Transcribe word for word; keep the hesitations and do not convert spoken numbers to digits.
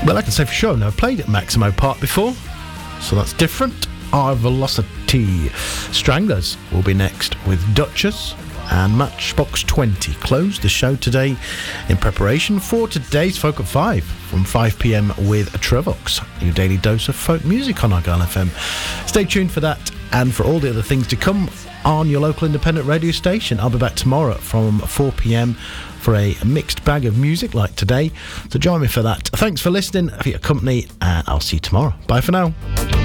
Well, I can say for sure I've never played at Maximo Park before, so that's different. Our Velocity Stranglers will be next with Duchess, and Matchbox twenty closed the show today in preparation for today's Folk at five from five p.m. with Trevox, your daily dose of folk music on Argyle F M. Stay tuned for that and for all the other things to come on your local independent radio station. I'll be back tomorrow from four p.m. for a mixed bag of music like today, so join me for that. Thanks for listening, for your company, and I'll see you tomorrow. Bye for now.